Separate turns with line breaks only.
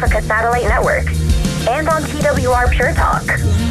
Africa Satellite Network and on TWR Pure Talk.